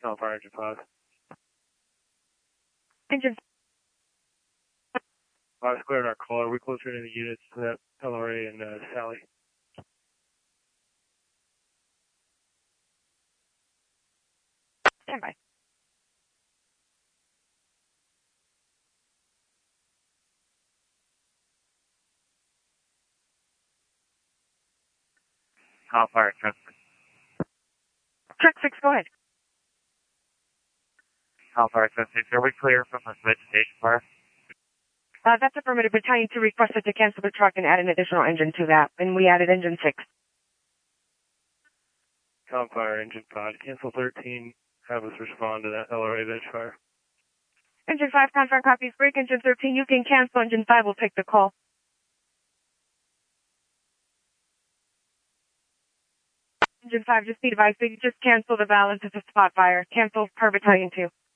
Cal Fire Engine 5. Engine 5 cleared our call. Are we closer to the units to that LRA and Sally? standby. Cal Fire Truck. Truck 6, go ahead. Cal Fire Truck 6, are we clear from this vegetation fire? That's affirmative. Battalion 2 requested to cancel the truck and add an additional engine to that, and we added engine 6. Cal Fire Engine 5. Cancel 13. Have us respond to that LRA veg fire. Engine 5, contract copies. Break engine 13. You can cancel. Engine 5 will take the call. Engine 5, just be advised that you just canceled the balance of the spot fire. Cancel per Battalion 2.